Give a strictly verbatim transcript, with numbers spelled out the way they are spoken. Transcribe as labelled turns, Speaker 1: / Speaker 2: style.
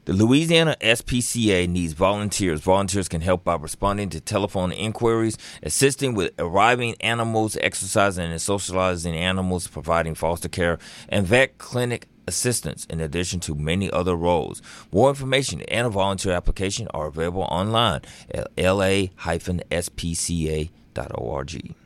Speaker 1: The Louisiana S P C A needs volunteers. Volunteers can help by responding to telephone inquiries, assisting with arriving animals, exercising and socializing animals, providing foster care, and vet clinic assistance, in addition to many other roles. More information and a volunteer application are available online at l a dash s p c a dot org.